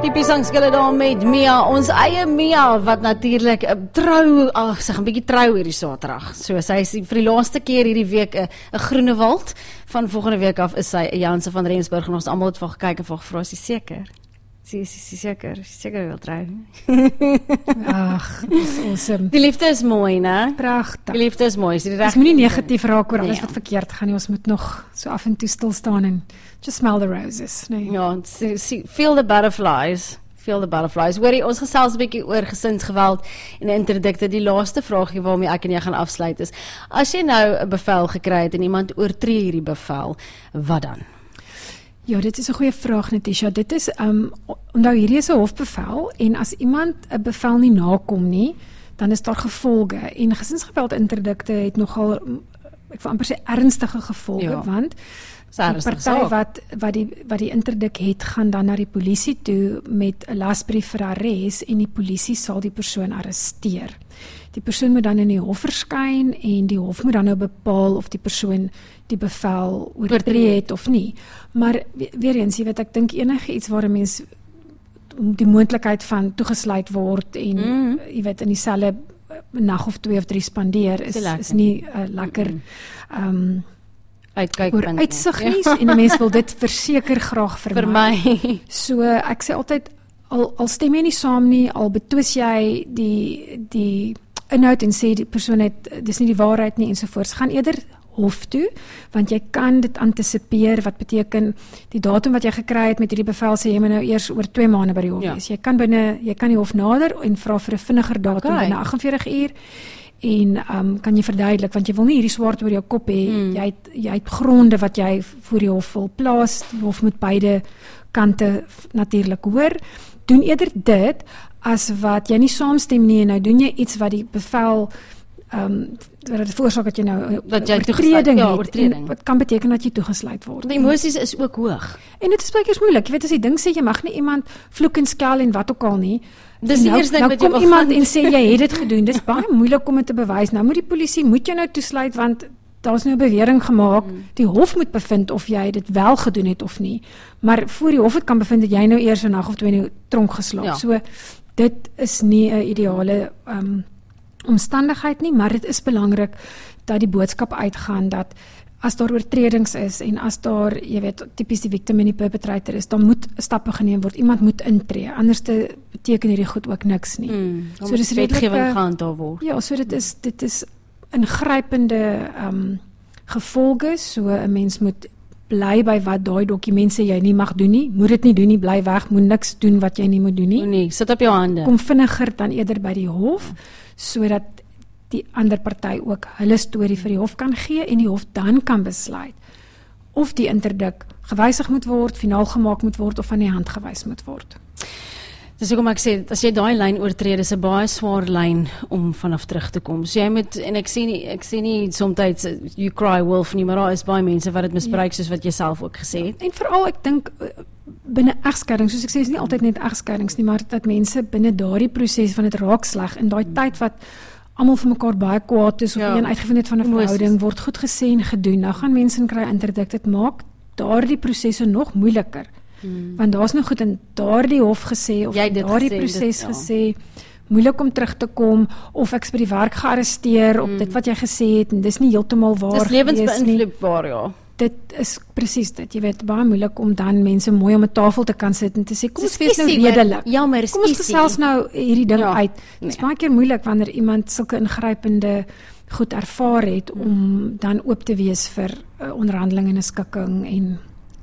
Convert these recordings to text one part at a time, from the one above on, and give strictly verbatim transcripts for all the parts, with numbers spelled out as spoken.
Die piesangskille daar met Mia, ons eie Mia, wat natuurlik uh, trou, ag, sy gaan 'n bietjie trou hierdie Saterdag. So sy is vir die laaste keer hierdie week 'n uh, Groenewald. Van volgende week af is sy Janse van Rensburg en ons almal het vir gekyk en vir gevra, is sy seker? Sy is sy seker, seker wil trou. Ag, dis awesome. Die liefde is mooi, né? Pragtig. Die liefde is mooi. Is die Ons moet nie negatief raak oor Nee. alles wat verkeerd gaan nie. Ons moet nog so af en toe stil staan en just smell the roses, nee. Ja, see, see, feel the butterflies. Feel the butterflies. Hoorie, ons gesels 'n bietjie oor gesinsgeweld en interdikte. Die laaste vraagie waarmee ek en jy gaan afsluit is, as jy nou 'n bevel gekry het en iemand oortree hierdie bevel, wat dan? Ja, dit is 'n goeie vraag, Natasha. Dit is um onthou hierdie is 'n hofbevel en as iemand 'n bevel nie nakom nie, dan is daar gevolge en gesinsgeweld interdikte het nogal ek wil amper sê ernstige gevolge, Ja. want die Ernstig party saak. wat wat die wat die interdik het, gaan dan na die polisie toe met 'n lasbrief vir arrest en die polisie sal die persoon arresteer. Die persoon moet dan in die hof verskyn en die hof moet dan nou bepaal of die persoon die bevel oortree het of nie. Maar we- weer eens, jy weet, ek dink enige iets waar 'n mens die moontlikheid van toegesluit word en Mhm. jy weet in dieselfde nag of twee of drie spandeer is Dis lekker. is nie uh, lekker um Uitkyk oor uitsig nie en 'n mens wil dit verseker graag vermy. Vir my. So ek sê altyd al al stem jy nie saam nie, al betwis jy die die inhoud en sê die persoon het dis nie die waarheid nie ensovoorts, gaan eerder hof toe, want jy kan dit antisipeer, wat beteken die datum wat jy gekry het met hierdie bevel sê jy moet nou eers oor twee maande by die hof Ja. wees. Jy kan binne jy kan die hof nader en vra vir 'n vinniger datum Okay. binne agt en veertig uur en um, kan jy verduidelik, want jy wil nie hierdie swart oor jou kop hê, Mm. jy het jy het gronde wat jy voor die hof wil plaas, die hof moet beide kante f- natuurlik hoor. Doen eerder dit as wat jy nie saamstem nie en nou doen jy iets wat die bevel ehm um, wat dit veroorsaak dat jy nou 'n Dat jy oortreding toegesluit- ja, het, oortreding. en wat kan beteken dat jy toegesluit word. Die emosies is ook hoog. En dit is baie keer moeilik. Jy weet as die ding sê jy mag nie iemand vloek en skel en wat ook al nie. Dis En die nou, eerste ding nou wat jy kom wil iemand gaan en sê jy het dit gedoen. Dis baie moeilik om dit te bewys. Nou moet die polisie moet jou nou toesluit want daar's nou 'n bewering gemaak. Mm. Die hof moet bevind of jy dit wel gedoen het of nie. Maar voor die hof het kan bevind dat jy nou eers 'n nag of twee in die tronk geslaap. Ja. So dit is nie 'n ideale um, omstandigheid nie, maar dit is belangrik dat die boodskap uitgaan dat as daar oortredings is en as daar, jy weet, tipies die victim en die perpetrator is, dan moet stappe geneem word. Iemand moet intree. Anders te beteken hierdie goed ook niks nie. Mm. So dis wetgewing redelike- gehandhaaf word. Ja, so dit is dit is ingrypende um gevolge, so 'n mens moet bly by wat daai dokument sê jy nie mag doen nie. Moet dit nie doen nie, bly weg, moet niks doen wat jy nie moet doen nie. Nee, sit op jou hande. Kom vinniger dan eerder by die hof sodat die ander party ook hulle storie vir die hof kan gee en die hof dan kan besluit of die interdik gewysig moet word, finaal gemaak moet word of van die hand gewys moet word. Dis hoekom ek sê, as jy daai lyn oortree, dis 'n baie swaar lyn om vanaf terug te kom. So jy moet, en ek sê nie, ek sê nie soms you cry wolf nie, maar daar is baie mense wat dit misbruik, soos wat jy self ook gesê het. En veral ek dink uh, binne egskeiding, soos ek sê, is nie altyd net egskeidings nie, maar dat mense binne daardie proses van dit raak sleg in daai tyd wat almal vir mekaar baie kwaad is of Ja. een uitgevind het van 'n Emosies. verhouding word goed gesê en gedoen. Nou gaan mense en kry interdik, dit maak daardie prosesse nog moeiliker. Hmm. Want daar's nou goed in daardie hof gesê of Jy het in dit daardie gesê, proses dit- ja. gesê, moeilik om terug te kom of ek's by die werk gearresteer op Mm. dit wat jy gesê het en dis nie heeltemal waar Dis gewees nie. lewensbeïnvloedbaar, ja. Dit is presies dit. Jy weet, baie moeilik om dan mense mooi om 'n tafel te kan sit en te sê kom ons wees nou redelik. Ja, maar is Kom ons gesels nou hierdie ding Ja, uit. Dit is nee. baie keer moeilik wanneer iemand sulke ingrypende goed ervaar het om dan oop te wees vir uh, onderhandeling en 'n skikking en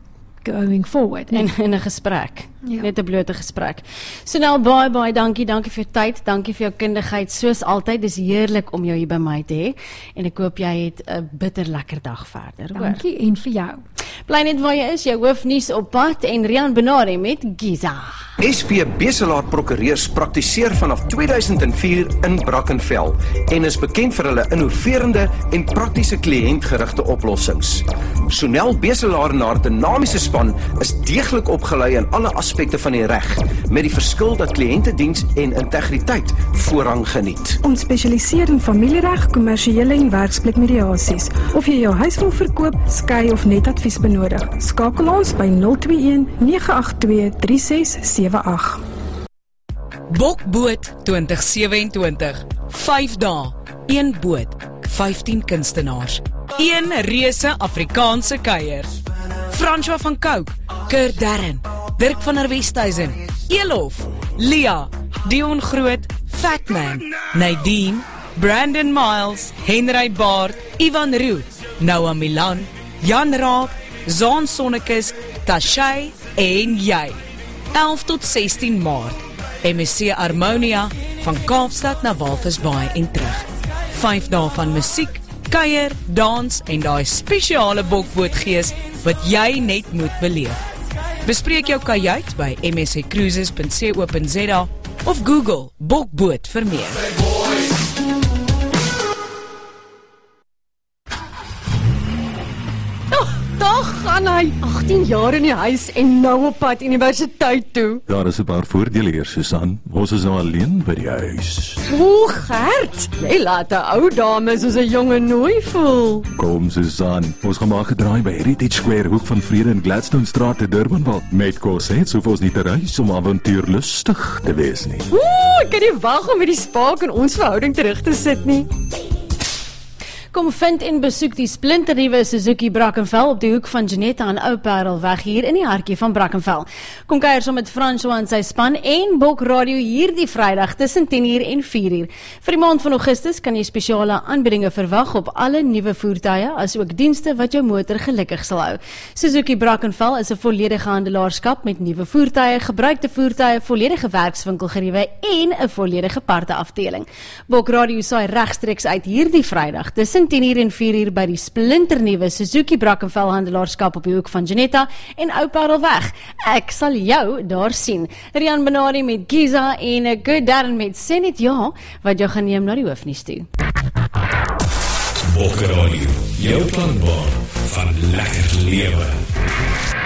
going forward. in Nee. in 'n gesprek. Ja. Net 'n blote gesprek. So nou baie baie dankie, dankie vir jou tyd, dankie vir jou kundigheid. Soos altyd, dis heerlik om jou hier by my te hê en ek hoop jy het 'n bitter lekker dag verder, hoor. Dankie en vir jou. Bly net waar jy is, jou hoofnuus op pad en Rian Benare met Giza. S P Beselaar Prokureurs praktiseer vanaf twee duisend vier in Brackenfell en is bekend vir hulle innoverende en praktiese kliëntgerigte oplossings. Sonel Beselaar en haar dinamiese span is deeglik opgelei in alle aspekte van die reg, met die verskil dat kliëntediens en integriteit voorrang geniet. Ons spesialiseer in familiereg, kommersiële en werksplekmediasies. Of jy jou huis wil verkoop, skei of net advies benodig, benodig, skakel ons by nul twee een nege agt twee drie ses sewe agt. Bokboot twintig sewentwintig. vyf dae, een boot, vyftien kunstenaars, een reuse Afrikaanse kuier. François van Cooke, Kurt Darren, Dirk van der Westhuizen, Elof, Lia, Dion Groot, Fatman, Nadine, Brandon Miles, Henry Baard, Ivan Roux, Noah Milan, Jan Raab, Zaan Sonnekes, Tashay en jy. elf tot sestien Maart. M S C Harmonia van Kaapstad na Walvisbaai en terug. vyf dae van musiek, kuier, dans en daai spesiale bokbootgees wat jy net moet beleef. Bespreek jou kajuit by m s c cruises punt co punt z a of Google bokboot vir meer. Dag gaan hy agtien jaar in die huis en nou op pad universiteit toe. Daar is 'n paar voordele hier, Susan. Ons is nou alleen by die huis. O, Gert, jy laat 'n ou dame soos 'n jonge nooi voel. Kom, Susan. Ons gaan maar gedraai by Heritage Square, hoek van Vrede en Gladstone Straat te Durbanville. Met kos het hoef ons nie te reis om avontuurlustig te wees nie. O, ek kan nie wag om met die spaak in ons verhouding terug te sit nie. Kom vind en besoek die splinternuwe Suzuki Brackenfell op die hoek van Janetta en Ou Parelweg hier in die hartjie van Brackenfell. Kom kuier saam met François en sy span en Bok Radio hierdie Vrydag tussen tien uur en vier uur. Vir die maand van Augustus kan jy spesiale aanbiedinge verwag op alle nuwe voertuie, asook dienste wat jou motor gelukkig sal hou. Suzuki Brackenfell is 'n volledige handelaarskap met nuwe voertuie, gebruikte voertuie, volledige werkswinkelgeriewe en 'n volledige parteafdeling. Bok Radio saai regstreeks uit hierdie Vrydag tussen tien uur en vier uur by die splinternuwe Suzuki Brackenfell handelaarskap op die hoek van Janetta en Ou Parelweg. Ek sal jou daar sien. Rian Benari met Giza en Good Darren met Sê Net Ja, wat jou gaan neem na die hoofnuus toe. Bok Radio, jou klankbaan van lekker lewe.